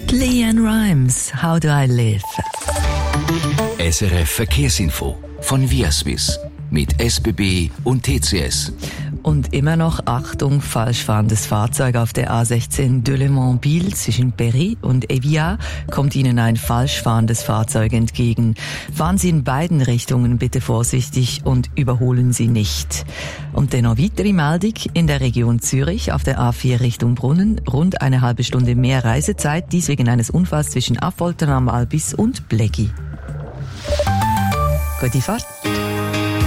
Leanne Rimes, How Do I Live? SRF Verkehrsinfo von Viaswiss mit SBB und TCS. Und immer noch Achtung, falsch fahrendes Fahrzeug auf der A16 Delémont-Biel zwischen Berry und Evia kommt Ihnen ein falsch fahrendes Fahrzeug entgegen. Fahren Sie in beiden Richtungen bitte vorsichtig und überholen Sie nicht. Und dennoch weitere Meldung in der Region Zürich auf der A4 Richtung Brunnen. Rund eine halbe Stunde mehr Reisezeit, dies wegen eines Unfalls zwischen Affoltern am Albis und Bleggi. Gute Fahrt.